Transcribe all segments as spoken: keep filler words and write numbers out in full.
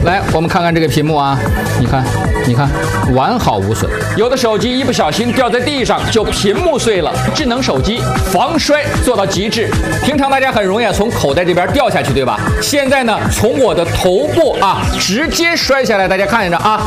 来，我们看看这个屏幕啊，你看，你看，完好无损。有的手机一不小心掉在地上就屏幕碎了。智能手机防摔做到极致。平常大家很容易啊从口袋这边掉下去，对吧？现在呢，从我的头部啊直接摔下来，大家看着啊，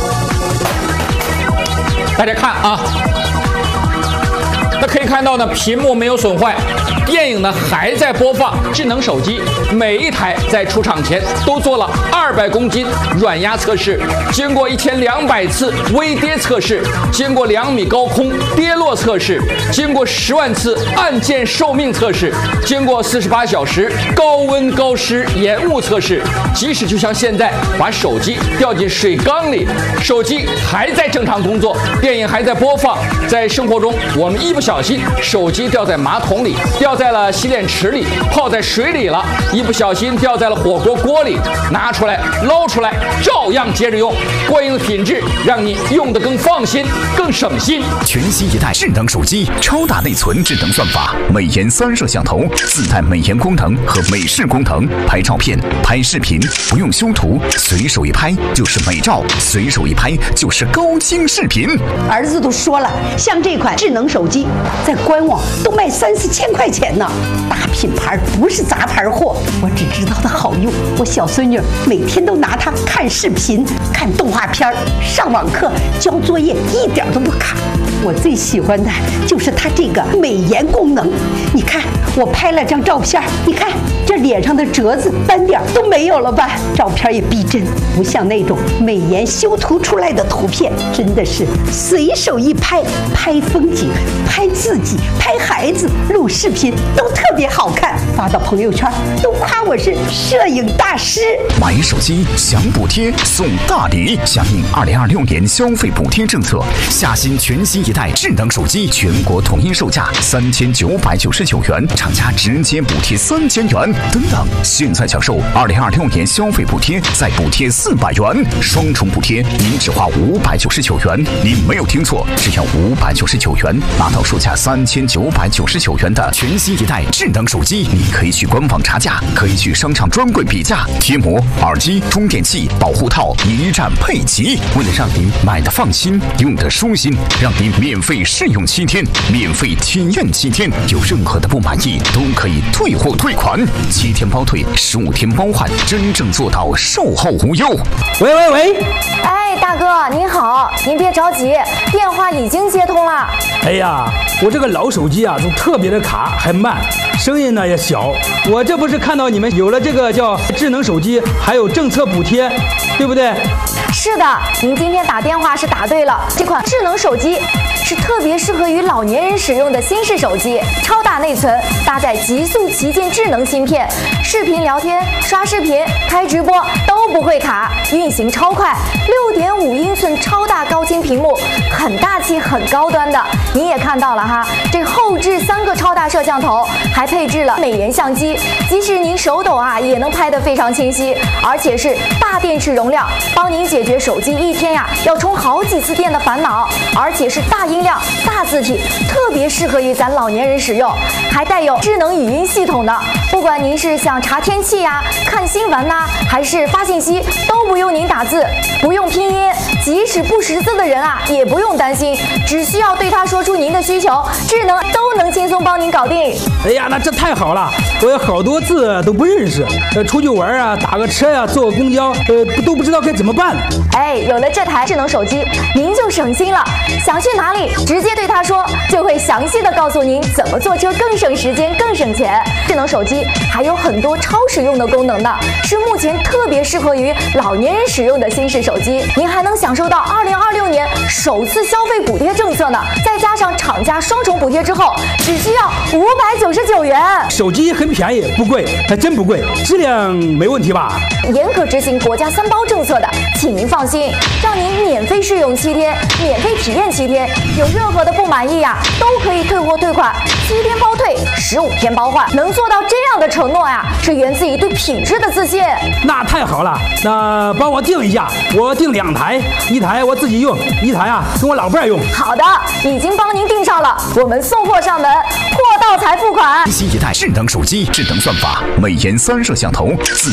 大家看啊。那可以看到呢，屏幕没有损坏，电影呢还在播放。智能手机每一台在出厂前都做了二百公斤软压测试，经过一千两百次微跌测试，经过两米高空跌落测试，经过十万次按键寿命测试，经过四十八小时高温高湿延误测试。即使就像现在把手机掉进水缸里，手机还在正常工作，电影还在播放。在生活中，我们一不小心手机掉在马桶里，掉在了洗脸池里，泡在水里了，一不小心掉在了火锅锅里，拿出来捞出来，照样接着用。过硬的品质让你用得更放心，更省心。 全新一代智能手机，超大内存智能算法，美颜三摄像头，自带美颜功能和美视功能，拍照片、拍视频不用修图，随手一拍就是美照，随手一拍就是高清视频。 儿子都说了，像这款智能手机，在官网都卖三四千块钱呢，大品牌不是杂牌货。我只知道它好用，我小孙女每天都拿它看视频、看动画片、上网课、交作业，一点都不卡。我最喜欢的就是它这个美颜功能。你看，我拍了张照片，你看这脸上的褶子、斑点都没有了吧？照片也逼真，不像那种美颜修图出来的图片，真的是随手一拍，拍风景、拍自己、拍孩子、录视频都特别好看，发到朋友圈都夸我是摄影大师。 买手机享补贴送大礼，响应二零二六年消费补贴政策，下新全新一代智能手机全国统一售价三千九百九十九元，厂家直接补贴三千元。等等，现在享受二零二六年消费补贴，再补贴四百元，双重补贴，您只花五百九十九元。您没有听错，只要五百九十九元，拿到售价三千九百九十九元的全新一代智能手机。你可以去官网查价，可以去商场专柜比价，贴膜、耳机、充电器、保护套一站配齐。为了让您买的放心，用的舒心，让您免费试用七天，免费体验七天，有任何的不满意都可以退货退款，七天包退，十五天包换，真正做到售后无忧。 喂喂喂， 哎，大哥您好，您别着急，电话已经接通了。 哎呀，我这个老手机啊，都特别的卡，还慢，声音呢也小。我这不是看到你们有了这个叫智能手机，还有政策补贴，对不对？ 是的，您今天打电话是答对了。这款智能手机是特别适合于老年人使用的新式手机，超大内存，搭载极速旗舰智能芯片，视频聊天、刷视频、开直播都不会卡，运行超快。六点五英寸超大高清屏幕，很大气、很高端的。你也看到了哈，这后置三个超大摄像头，还配置了美颜相机，即使您手抖啊，也能拍得非常清晰，而且是大电池容量，帮您解决手机一天呀要充好几次电的烦恼，而且是大音量、大字体，特别适合于咱老年人使用，还带有智能语音系统的。不管您是想查天气呀、看新闻呐、啊，还是发信息，都不用您打字，不用拼音，即使不识字的人啊，也不用担心，只需要对他说出您的需求，智能都能轻松帮您搞定。 哎呀，那这太好了，我有好多字都不认识，呃，出去玩啊，打个车呀、啊，坐个公交，呃，都不知道该怎么办。 哎，有了这台智能手机，您就省心了，想去哪里，直接对他说，就会详细的告诉您怎么坐车更省时间、更省钱。智能手机还有很多超实用的功能呢，是目前特别适合于老年人使用的新式手机。您还能享受到二零二六年首次消费补贴政策呢，再加上厂家双重补贴之后，只需要五百九十九元。 手机很便宜，不贵，还真不贵，质量没问题吧？ 严格执行国家三包政策的，请您放心，让您免费试用七天，免费体验七天，有任何的不满意呀、啊，都可以退货退款，七天包退，十五天包换。能做到这样的承诺呀、啊，是源自于对品质的自信。 那太好了，那帮我订一下，我订两台，一台我自己用，一台啊跟我老伴用。 好的，已经帮您订上了，我们送货上门，货到才付款。 新一代智能手机，智能算法，美颜三摄像头，自